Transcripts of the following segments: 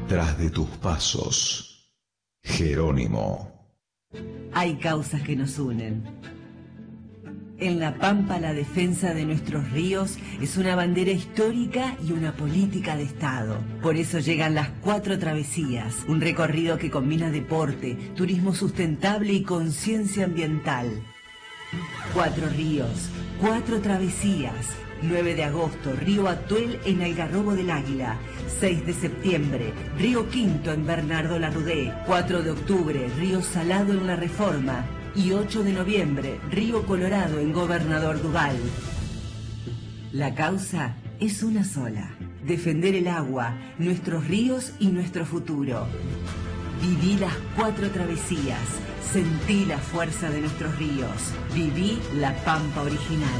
tras de tus pasos. Jerónimo. Hay causas que nos unen. En La Pampa, la defensa de nuestros ríos es una bandera histórica y una política de Estado. Por eso llegan las 4 travesías, un recorrido que combina deporte, turismo sustentable y conciencia ambiental. 4 ríos, 4 travesías. 9 de agosto, Río Atuel en Algarrobo del Águila. 6 de septiembre, Río Quinto en Bernardo Larrudé. 4 de octubre, Río Salado en La Reforma. Y 8 de noviembre, Río Colorado en Gobernador Duval. La causa es una sola: defender el agua, nuestros ríos y nuestro futuro. Viví las 4 travesías, sentí la fuerza de nuestros ríos, viví la Pampa original.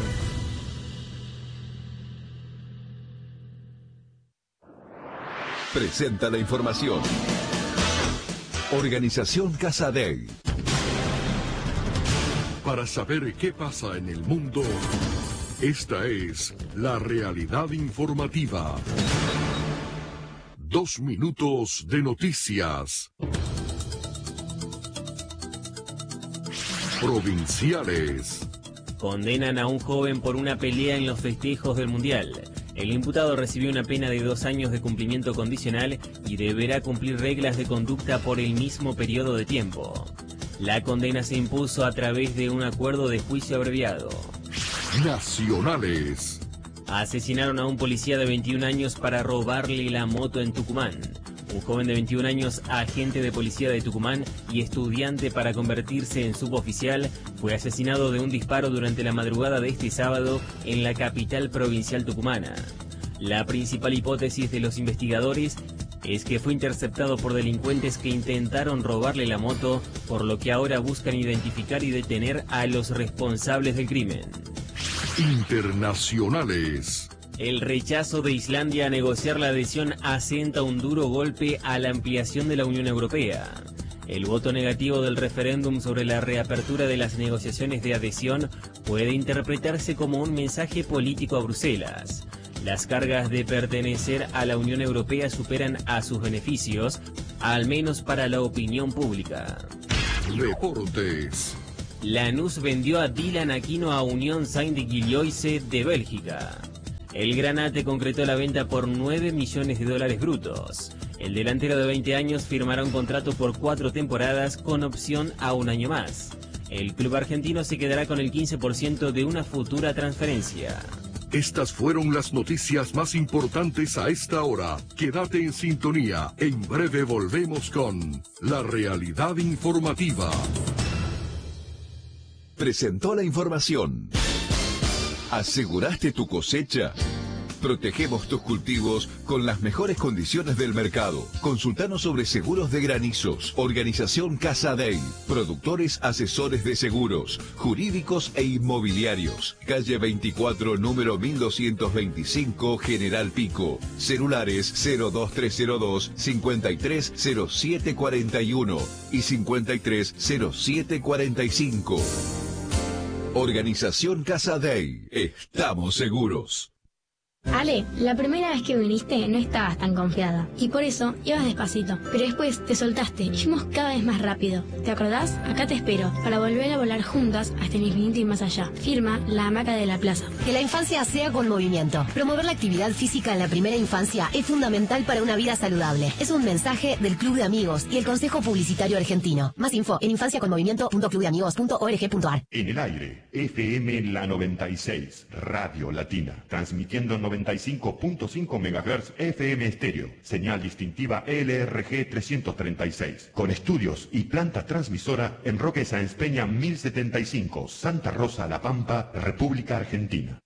Presenta la información. Organización Casa Dei. Para saber qué pasa en el mundo, esta es la realidad informativa. 2 minutos de noticias. Provinciales. Condenan a un joven por una pelea en los festejos del Mundial. El imputado recibió una pena de 2 años de cumplimiento condicional y deberá cumplir reglas de conducta por el mismo periodo de tiempo. La condena se impuso a través de un acuerdo de juicio abreviado. Nacionales. Asesinaron a un policía de 21 años para robarle la moto en Tucumán. Un joven de 21 años, agente de policía de Tucumán y estudiante para convertirse en suboficial, fue asesinado de un disparo durante la madrugada de este sábado en la capital provincial tucumana. La principal hipótesis de los investigadores es que fue interceptado por delincuentes que intentaron robarle la moto, por lo que ahora buscan identificar y detener a los responsables del crimen. Internacionales. El rechazo de Islandia a negociar la adhesión asenta un duro golpe a la ampliación de la Unión Europea. El voto negativo del referéndum sobre la reapertura de las negociaciones de adhesión puede interpretarse como un mensaje político a Bruselas. Las cargas de pertenecer a la Unión Europea superan a sus beneficios, al menos para la opinión pública. Deportes. Lanús vendió a Dylan Aquino a Unión Saint-Gilloise de Bélgica. El Granate concretó la venta por $9 millones brutos. El delantero de 20 años firmará un contrato por 4 temporadas con opción a 1 año más. El club argentino se quedará con el 15% de una futura transferencia. Estas fueron las noticias más importantes a esta hora. Quédate en sintonía. En breve volvemos con La Realidad Informativa. Presentó la información. ¿Aseguraste tu cosecha? Protegemos tus cultivos con las mejores condiciones del mercado. Consultanos sobre seguros de granizos. Organización Casa Dei. Productores asesores de seguros, jurídicos e inmobiliarios. Calle 24, número 1225, General Pico. Celulares 02302 530741 y 530745. Organización Casa Dei. Estamos seguros. Ale, la primera vez que viniste no estabas tan confiada y por eso ibas despacito, pero después te soltaste y fuimos cada vez más rápido. ¿Te acordás? Acá te espero para volver a volar juntas hasta el infinito y más allá. Firma La Hamaca de la Plaza. Que la infancia sea con movimiento. Promover la actividad física en la primera infancia es fundamental para una vida saludable. Es un mensaje del Club de Amigos y el Consejo Publicitario Argentino. Más info en infanciaconmovimiento.clubdeamigos.org.ar. En el aire, FM La 96, Radio Latina, transmitiendo 95.5 MHz FM estéreo, señal distintiva LRG 336, con estudios y planta transmisora en Roque Sáenz Peña 1075, Santa Rosa, La Pampa, República Argentina.